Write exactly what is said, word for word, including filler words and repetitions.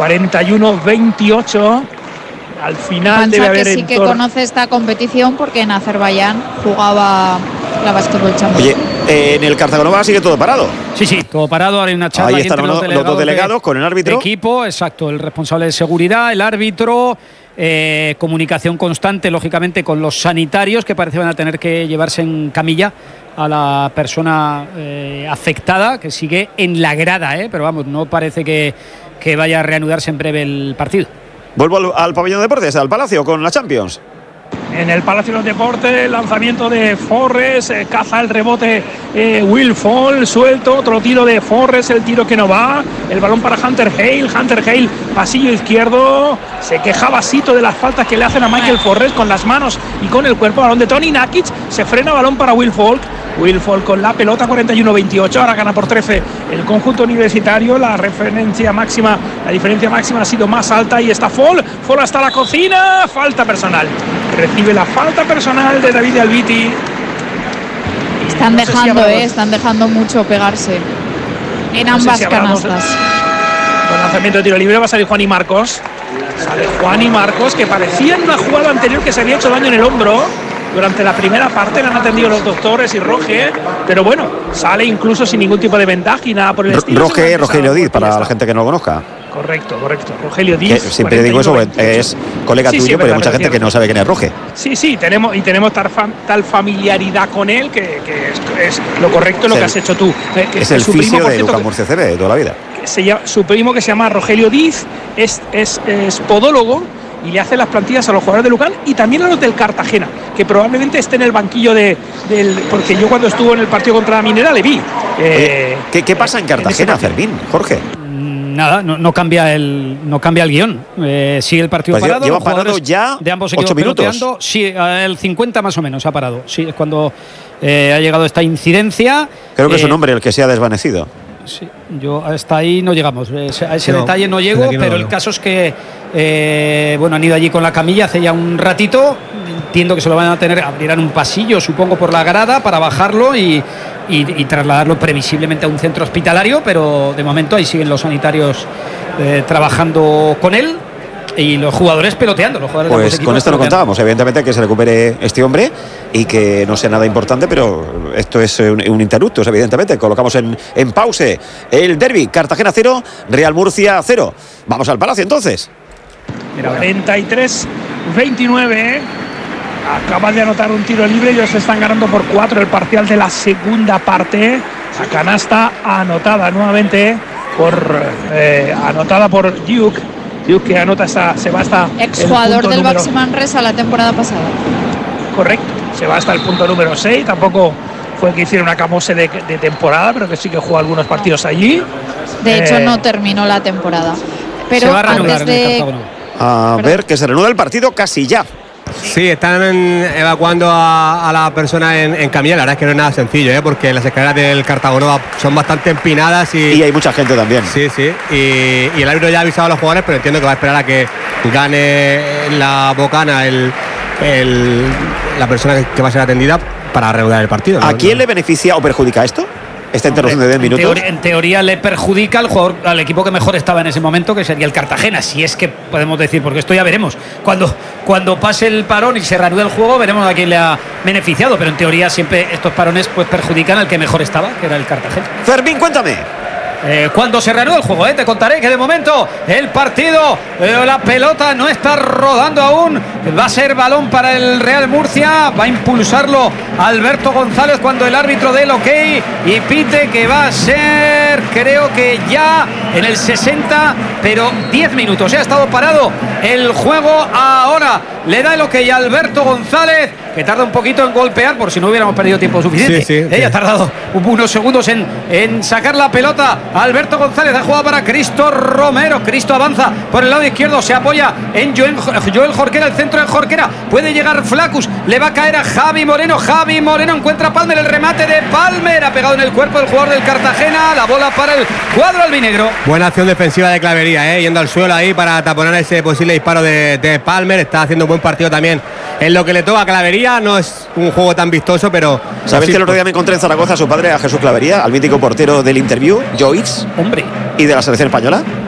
cuarenta y uno veintiocho. Al final Pancha, debe haber que sí que tor- conoce esta competición porque en Azerbaiyán jugaba la Basketball Champions. Oye, eh, en el Cartagonova sigue todo parado. Sí, sí, todo parado. Ahora hay una charla. Ahí aquí están entre los, los, los dos delegados de, con el árbitro. de equipo, exacto, el responsable de seguridad, el árbitro. Eh, comunicación constante, lógicamente, con los sanitarios, que parece van a tener que llevarse en camilla a la persona eh, afectada, que sigue en la grada, eh, pero vamos, no parece que, que vaya a reanudarse en breve el partido. Vuelvo al, al pabellón de deportes, al Palacio, con la Champions. En el Palacio de los Deportes, lanzamiento de Forres, eh, caza el rebote eh, Will Fall, suelto, otro tiro de Forres, el tiro que no va, el balón para Hunter Hale, Hunter Hale, pasillo izquierdo, se quejaba Sito de las faltas que le hacen a Michael Forres con las manos y con el cuerpo, balón de Tony Nakic, se frena, balón para Will Fall, Will Fall con la pelota, cuarenta y uno veintiocho, ahora gana por trece el conjunto universitario, la referencia máxima, la diferencia máxima ha sido más alta y está Fall, Fall hasta la cocina, falta personal. Recibe la falta personal de David Albiti. Están no sé dejando, si eh, están dejando mucho pegarse en no ambas sé si canastas. Con lanzamiento de tiro libre va a salir Juan y Marcos. Sale Juan y Marcos, que parecía en una jugada anterior que se había hecho daño en el hombro. Durante la primera parte le han atendido los doctores y Roge, pero bueno, sale incluso sin ningún tipo de ventaja y nada por el estilo. Roge, Rogelio Díaz, para la gente que no lo conozca. Correcto, correcto. Rogelio Que Díaz. siempre digo eso, es colega sí, tuyo, sí, pero hay verdad, mucha gente cierto. que no sabe quién es Roge. Sí, sí, tenemos y tenemos tal, fam, tal familiaridad con él que, que es, es lo correcto lo es que el, has hecho tú. Eh, que es el su primo, fisio por de cierto, Lucas Murcia C B de toda la vida. que se llama, su primo, que se llama Rogelio Díaz, es, es, es podólogo y le hace las plantillas a los jugadores de Lucan y también a los del Cartagena, que probablemente esté en el banquillo de, del. Porque yo cuando estuvo en el partido contra la Minera le vi. Eh, Oye, ¿qué, ¿Qué pasa en Cartagena, Fermín, Jorge? Nada, no, no cambia el no cambia el guión. Eh, sigue el partido Pues parado. lleva los parado jugadores ya de ambos ocho equipos minutos. peloteando. Sí, el cincuenta más o menos ha parado. Sí, es cuando eh, ha llegado esta incidencia. Creo que eh, es un hombre el que se ha desvanecido. Sí, yo hasta ahí no llegamos. Ese- A ese No, detalle no desde llego, aquí no pero lo el veo. caso es que eh, bueno, han ido allí con la camilla hace ya un ratito. Entiendo que se lo van a tener, abrirán un pasillo, supongo, por la grada para bajarlo y, y, y trasladarlo previsiblemente a un centro hospitalario, pero de momento ahí siguen los sanitarios eh, trabajando con él y los jugadores peloteando. Los jugadores de ambos Pues equipos con esto no peloteando. contábamos, evidentemente que se recupere este hombre y que no sea nada importante, pero esto es un, un interruptus, evidentemente. Colocamos en, en pause el derbi, Cartagena cero, Real Murcia cero. Vamos al Palacio entonces. Mira, mira. cuarenta y tres veintinueve. Acaban de anotar un tiro libre. Ellos están ganando por cuatro el parcial de la segunda parte. La canasta anotada nuevamente por eh, anotada por Duke. Duke que anota esta, se va hasta el Exjugador punto del número- Baxi Manresa la temporada pasada. Correcto, se va hasta el punto número seis. Tampoco fue que hiciera una camose de, de temporada, pero que sí que jugó algunos partidos allí. De hecho, Eh, no terminó la temporada. Pero se va a reanudar antes en el de Cartagonova. A Perdón. ver, que se reanuda el partido casi ya. Sí, están evacuando a, a la persona en, en camilla. La verdad es que no es nada sencillo, ¿eh? Porque las escaleras del Cartagonova son bastante empinadas y, Y hay mucha gente también. sí, sí. Y, y el árbitro ya ha avisado a los jugadores, pero entiendo que va a esperar a que gane la bocana el, el- la persona que, que va a ser atendida para reanudar el partido. ¿A ¿no? quién le beneficia o perjudica esto? Esta interrupción de diez En minutos. teoría, en teoría le perjudica al jugador, al equipo que mejor estaba en ese momento, que sería el Cartagena, si es que podemos decir, porque esto ya veremos. Cuando, cuando pase el parón y se reanude el juego, veremos a quién le ha beneficiado, pero en teoría siempre estos parones pues perjudican al que mejor estaba, que era el Cartagena. Fermín, cuéntame. Eh, cuando se reanude el juego, eh, te contaré que de momento el partido, eh, la pelota no está rodando aún. Va a ser balón para el Real Murcia. Va a impulsarlo Alberto González cuando el árbitro dé el ok y pite que va a ser, creo que ya en el sesenta, pero diez minutos. Ha estado parado el juego ahora. Le da el ok a Alberto González, que tarda un poquito en golpear, por si no hubiéramos perdido tiempo suficiente. Sí, sí, Ella sí. ha tardado unos segundos en, en sacar la pelota. Alberto González ha jugado para Cristo Romero. Cristo avanza por el lado izquierdo, se apoya en Joel, Joel Jorquera, el centro de Jorquera. Puede llegar Flacus, le va a caer a Javi Moreno. Javi Moreno encuentra a Palmer, el remate de Palmer ha pegado en el cuerpo del jugador del Cartagena. La bola para el cuadro albinegro. Buena acción defensiva de Clavería, ¿eh? Yendo al suelo ahí para taponar ese posible disparo de, de Palmer. Está haciendo un buen partido también en lo que le toca a Clavería. No es un juego tan vistoso, pero ¿Sabes sí, que el otro día me encontré en Zaragoza a su padre, a Jesús Clavería, al mítico portero del Interview, Joyce, Hombre, y de la selección española?